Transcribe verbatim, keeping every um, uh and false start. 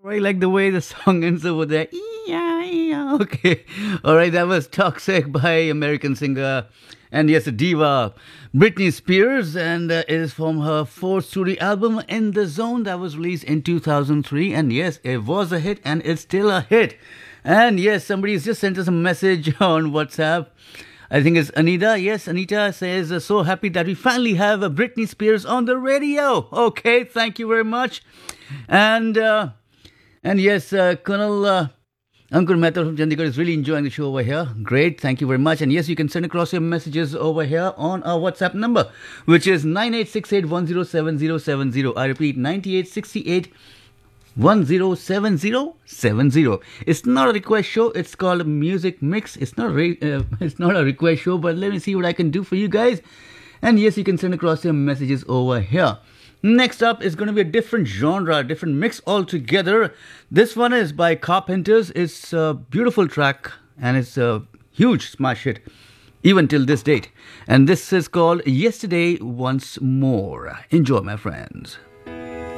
I like the way the song ends over there. Yeah, yeah. Okay. All right, that was Toxic by American singer and yes, a diva, Britney Spears. And uh, it is from her fourth studio album, In the Zone, that was released in two thousand three. And yes, it was a hit and it's still a hit. And yes, somebody's just sent us a message on WhatsApp. I think it's Anita. Yes, Anita says, uh, so happy that we finally have a Britney Spears on the radio. Okay, thank you very much. And uh, and yes, uh, Colonel uh, Ankur Mehta from Chandigarh is really enjoying the show over here. Great, thank you very much. And yes, you can send across your messages over here on our WhatsApp number, which is nine eight six eight one zero seven zero seven zero. I repeat, nine eight six eight one zero seven zero seven zero. It's not a request show. It's called Music Mix. It's not a re- uh, it's not a request show, but let me see what I can do for you guys. And yes, you can send across your messages over here. Next up is going to be a different genre, a different mix altogether. This one is by Carpenters. It's a beautiful track and it's a huge smash hit even till this date. And this is called Yesterday Once More. Enjoy, my friends.